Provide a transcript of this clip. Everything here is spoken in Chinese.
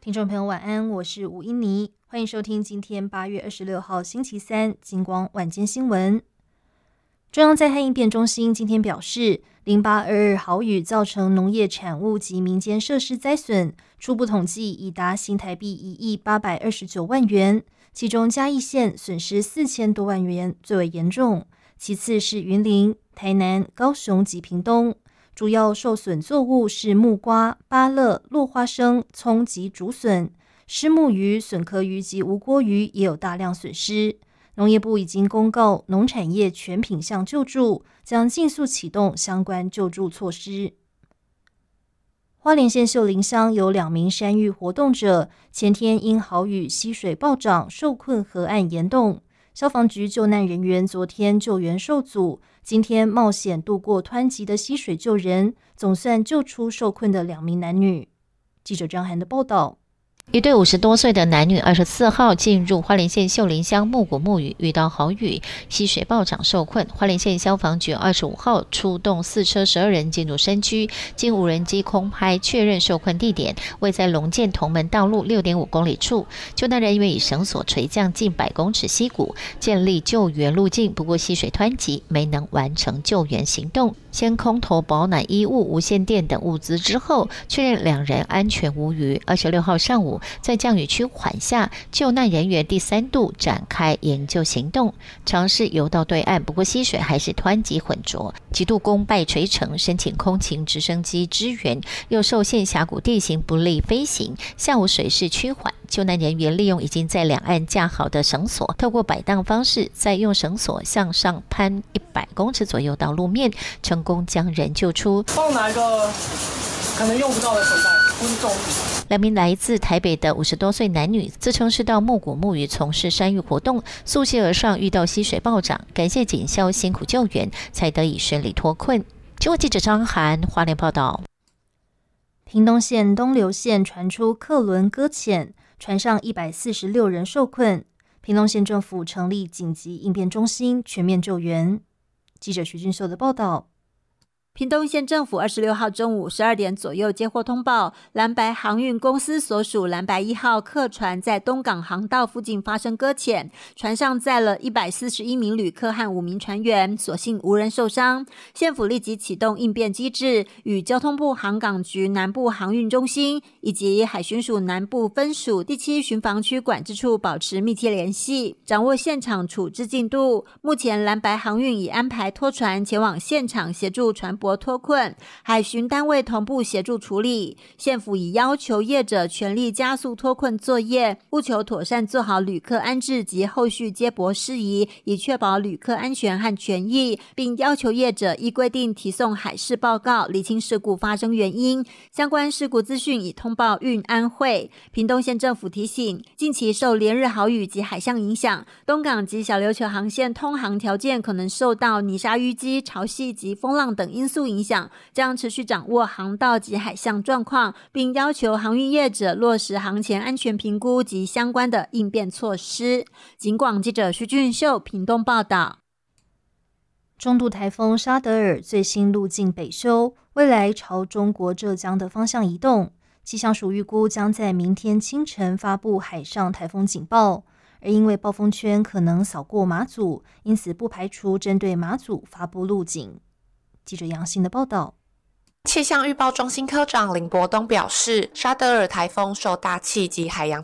听众朋友晚安，我是吴英妮，欢迎收听今天8月26号星期三金光晚间新闻。中央灾害应变中心今天表示，0822豪雨造成农业产物及民间设施灾损，初步统计已达新台币1亿829万元，其中嘉义县损失4000多万元最为严重，其次是云林、台南、高雄及屏东。主要受损作物是木瓜、芭乐、落花生、葱及竹笋，虱目鱼、笋壳鱼及无锅鱼也有大量损失。农业部已经公告农产业全品项救助，将尽速启动相关救助措施。花莲县秀林乡有2名山域活动者，前天因豪雨溪水暴涨，受困河岸岩洞。消防局救难人员昨天救援受阻，今天冒险渡过湍急的溪水救人，总算救出受困的2名男女。记者张涵的报道。 一对50多岁的男女24号进入花莲县秀林乡木谷沐雨，遇到豪雨，溪水暴涨受困。花莲县消防局25号出动4车12人进入山区，经无人机空拍确认受困地点位在龙建同门道路6.5公里处。救难人员以绳索垂降近100公尺溪谷，建立救援路径，不过溪水湍急，没能完成救援行动。先空投保暖衣物、无线电等物资之后，确认2人安全无虞。26号上午，在降雨趋缓下，救难人员第3度展开营救行动，尝试游到对岸，不过溪水还是湍急浑浊，几度功败垂成，申请空勤直升机支援，又受限峡谷地形不利飞行。下午水势趋缓，救难人员利用已经在两岸架好的绳索，透过摆荡方式，再用绳索向上攀100公尺左右到路面，成功将人救出。 放哪一个可能用不到的绳带，或是重物 ？2名来自台北的50多岁男女自称是到木谷沐雨从事山域活动，溯溪而上遇到溪水暴涨，感谢警消辛苦救援，才得以顺利脱困。中国记者张涵花莲报道。 屏东县东流线传出客轮搁浅，船上146人受困，屏东县政府成立紧急应变中心，全面救援。记者徐俊秀的报道。 屏东县政府26号中午12点左右接获通报，蓝白航运公司所属蓝白1号客船在东港航道附近发生搁浅，船上载了141名旅客和5名船员，所幸无人受伤。县府立即启动应变机制，与交通部航港局南部航运中心以及海巡署南部分署第7巡防区管制处保持密切联系，掌握现场处置进度。目前蓝白航运已安排拖船前往现场协助船舶脱困，海巡单位同步协助处理。县府已要求业者全力加速脱困作业，务求妥善做好旅客安置及后续接驳事宜，以确保旅客安全和权益，并要求业者依规定提送海事报告，厘清事故发生原因。相关事故资讯已通报运安会。屏东县政府提醒，近期受连日豪雨及海象影响，东港及小琉球航线通航条件可能受到泥沙淤积、潮汐及风浪等因素影响，将持续掌握航道及海象状况，并要求航运业者落实航前安全评估及相关的应变措施。警广记者徐俊秀屏东报道。 中度台风沙德尔最新路径北修，未来朝中国浙江的方向移动。气象署预估将在明天清晨发布海上台风警报，而因为暴风圈可能扫过马祖，因此不排除针对马祖发布路警。记者杨欣的报道。 气象预报中心科长林伯东表示，沙德尔台风受大气及海洋